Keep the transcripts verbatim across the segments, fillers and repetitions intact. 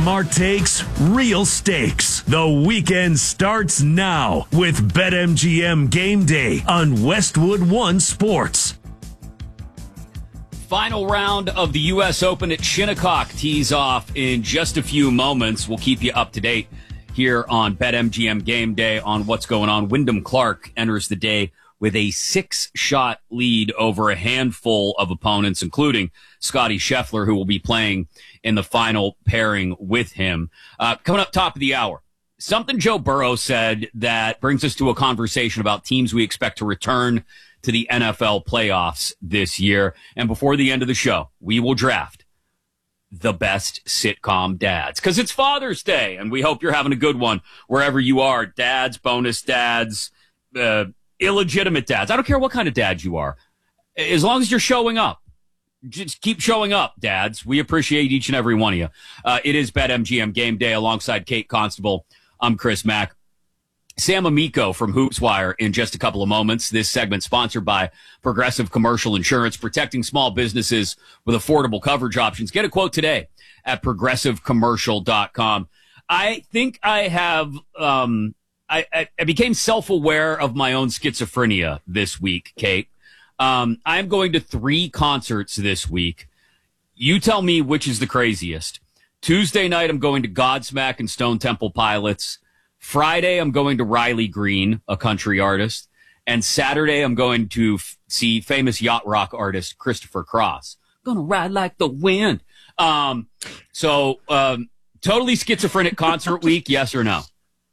Smart takes, real stakes. The weekend starts now with BetMGM Game Day on Westwood One Sports. Final round of the U S Open at Shinnecock tees off in just a few moments. We'll keep you up to date here on BetMGM Game Day on what's going on. Wyndham Clark enters the day with a six-shot lead over a handful of opponents, including Scotty Scheffler, who will be playing in the final pairing with him. Uh, coming up top of the hour, something Joe Burrow said that brings us to a conversation about teams we expect to return to the N F L playoffs this year. And before the end of the show, we will draft the best sitcom dads, because it's Father's Day, and we hope you're having a good one wherever you are. Dads, bonus dads, uh, illegitimate dads. I don't care what kind of dad you are. As long as you're showing up. Just keep showing up, dads. We appreciate each and every one of you. Uh, it is BetMGM Game Day alongside Kate Constable. I'm Chris Mack. Sam Amico from HoopsWire in just a couple of moments. This segment sponsored by Progressive Commercial Insurance, protecting small businesses with affordable coverage options. Get a quote today at progressive commercial dot com. I think I have, um, I, I, I became self-aware of my own schizophrenia this week, Kate. Um, I'm going to three concerts this week. You tell me which is the craziest. Tuesday night, I'm going to Godsmack and Stone Temple Pilots. Friday, I'm going to Riley Green, a country artist. And Saturday, I'm going to f- see famous yacht rock artist Christopher Cross. Gonna ride like the wind. Um, so, um, totally schizophrenic concert week, yes or no?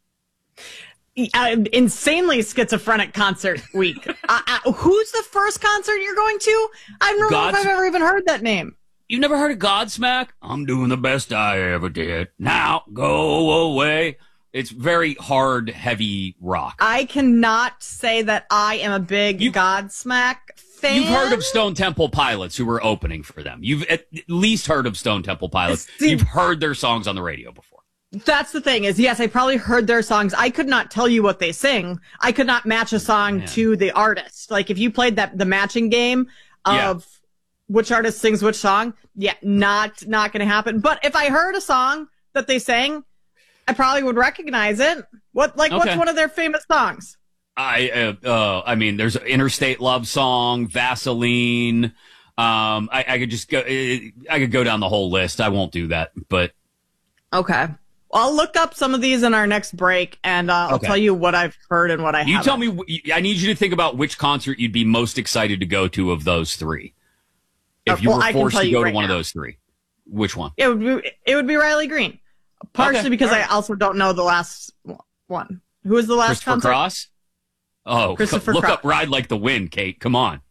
Uh, insanely schizophrenic concert week. uh, uh, who's the first concert you're going to? I don't know Gods- if I've ever even heard that name. You've never heard of Godsmack? I'm doing the best I ever did. Now go away. It's very hard, heavy rock. I cannot say that I am a big you, Godsmack fan. You've heard of Stone Temple Pilots, who were opening for them. You've at least heard of Stone Temple Pilots. See, you've heard their songs on the radio before. That's the thing is, yes, I probably heard their songs. I could not tell you what they sing. I could not match a song Man. to the artist. Like if you played that the matching game of yeah. which artist sings which song, yeah, not not going to happen. But if I heard a song that they sang, I probably would recognize it. What, like, okay. What's one of their famous songs? I, uh, uh, I mean, there's an Interstate Love Song, Vaseline. Um, I, I could just go, I could go down the whole list. I won't do that, but. Okay. Well, I'll look up some of these in our next break, and uh, I'll okay. tell you what I've heard and what I haven't. You tell me, I need you to think about which concert you'd be most excited to go to of those three. If uh, you well, were forced to go right to one now. of those three, which one? It would be, it would be Riley Green. Partially okay, because right. I also don't know the last one. Who was the last Christopher concert? Cross? Oh, Christopher look Cross. up Ride Like the Wind, Kate. Come on.